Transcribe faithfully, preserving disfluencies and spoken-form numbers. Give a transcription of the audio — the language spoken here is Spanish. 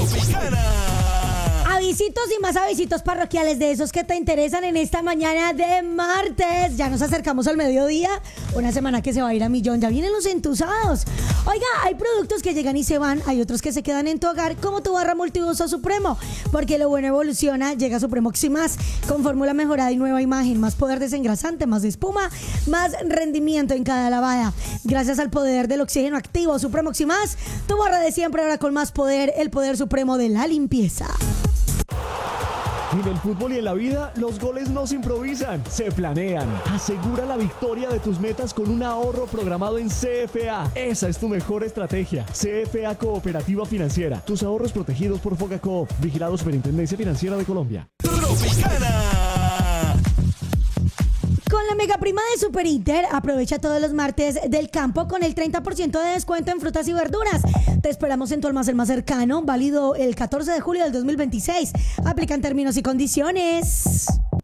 Avisitos y más avisitos parroquiales de esos que te interesan en esta mañana de martes. Ya nos acercamos al mediodía, una semana que se va a ir a millón. Ya vienen los entusados. Oiga, hay productos que llegan y se van, hay otros que se quedan en tu hogar, como tu barra multiuso Supremo, porque lo bueno evoluciona. Llega Supremo Oxymás con fórmula mejorada y nueva imagen, más poder desengrasante, más espuma, más rendimiento en cada lavada. Gracias al poder del oxígeno activo Supremo Oxymás, tu barra de siempre ahora con más poder, el poder supremo de la limpieza. En el fútbol y en la vida, los goles no se improvisan, se planean. Asegura la victoria de tus metas con un ahorro programado en C F A. Esa es tu mejor estrategia. C F A Cooperativa Financiera. Tus ahorros protegidos por Fogacoop. Vigilado Superintendencia Financiera de Colombia. Tropicana. Con la mega prima de Super Inter, aprovecha todos los martes del campo con el treinta por ciento de descuento en frutas y verduras. Te esperamos en tu almacén más cercano, válido el catorce de julio del dos mil veintiséis. Aplican términos y condiciones.